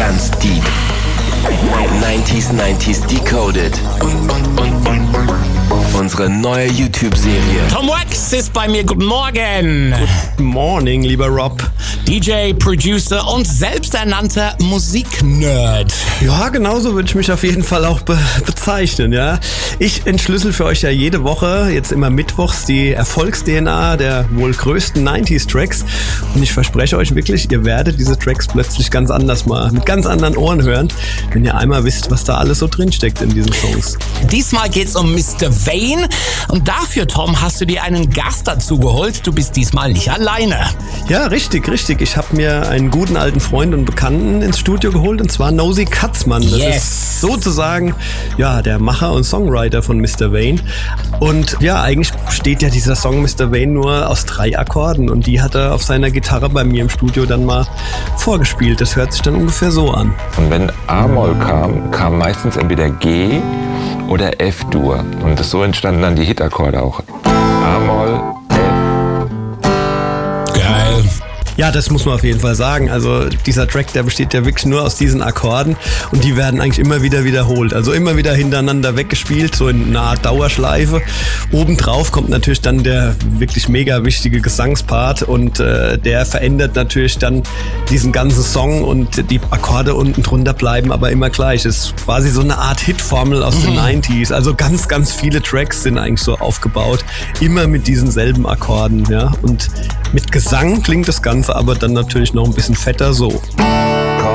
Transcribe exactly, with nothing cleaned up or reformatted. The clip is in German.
ganz deep. neunziger neunzig Decoded. Unsere neue YouTube-Serie. Tom Wax ist bei mir. Guten Morgen. Good morning, lieber Rob. D J, Producer und selbsternannter Musiknerd. Ja, genauso würde ich mich auf jeden Fall auch be- bezeichnen, ja. Ich entschlüssel für euch ja jede Woche, jetzt immer mittwochs, die Erfolgs-D N A der wohl größten neunziger-Tracks. Und ich verspreche euch wirklich, ihr werdet diese Tracks plötzlich ganz anders mal, mit ganz anderen Ohren hören, wenn ihr einmal wisst, was da alles so drinsteckt in diesen Songs. Diesmal geht's um Mister Vain. Und dafür, Tom, hast du dir einen Gast dazu geholt. Du bist diesmal nicht alleine. Ja, richtig, richtig. Ich habe mir einen guten alten Freund und Bekannten ins Studio geholt, und zwar Nosy Katzmann. Das Yes. ist sozusagen ja der Macher und Songwriter von Mister Vain. Und ja, eigentlich besteht ja dieser Song Mister Vain nur aus drei Akkorden, und die hat er auf seiner Gitarre bei mir im Studio dann mal vorgespielt. Das hört sich dann ungefähr so an. Und wenn A-Moll kam, kam meistens entweder G oder F-Dur. Und so entstanden dann die Hitakkorde auch. A-Moll, Geil. Ja, das muss man auf jeden Fall sagen. Also dieser Track, der besteht ja wirklich nur aus diesen Akkorden, und die werden eigentlich immer wieder wiederholt. Also immer wieder hintereinander weggespielt, so in einer Art Dauerschleife. Obendrauf kommt natürlich dann der wirklich mega wichtige Gesangspart, und äh, der verändert natürlich dann diesen ganzen Song, und die Akkorde unten drunter bleiben aber immer gleich. Es ist quasi so eine Art Hitformel aus den neunziger. Also ganz, ganz viele Tracks sind eigentlich so aufgebaut, immer mit diesen selben Akkorden, ja. Und mit Gesang klingt das Ganze aber dann natürlich noch ein bisschen fetter so.